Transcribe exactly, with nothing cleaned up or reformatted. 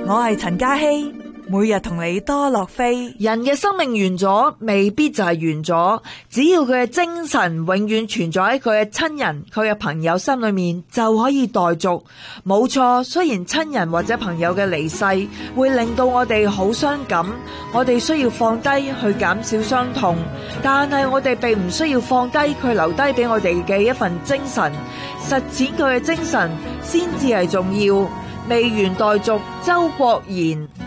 我係陳嘉希，每日同你多樂飛。 人嘅生命完咗，未必就係完咗，只要佢嘅精神永遠存在喺佢嘅親人、佢嘅朋友心裏面，就可以待續。冇錯，雖然親人或者朋友嘅離世會令到我哋好傷感，我哋需要放低去減少傷痛，但係我哋並唔需要放低佢留低俾我哋嘅一份精神，實踐佢嘅精神先至係重要。未完待續，周國賢。